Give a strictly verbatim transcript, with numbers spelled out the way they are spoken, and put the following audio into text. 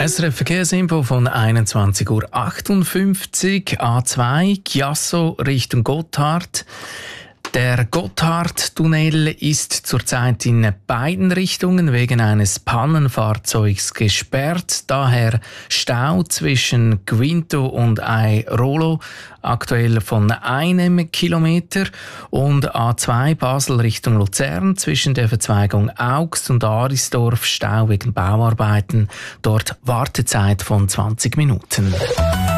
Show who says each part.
Speaker 1: SRF Verkehrsinfo von einundzwanzig Uhr achtundfünfzig, A zwei, Chiasso Richtung Gotthard. Der Gotthardtunnel ist zurzeit in beiden Richtungen wegen eines Pannenfahrzeugs gesperrt. Daher Stau zwischen Quinto und Airolo, aktuell von einem Kilometer. Und A zwei Basel Richtung Luzern zwischen der Verzweigung Augst und Arisdorf Stau wegen Bauarbeiten. Dort Wartezeit von zwanzig Minuten.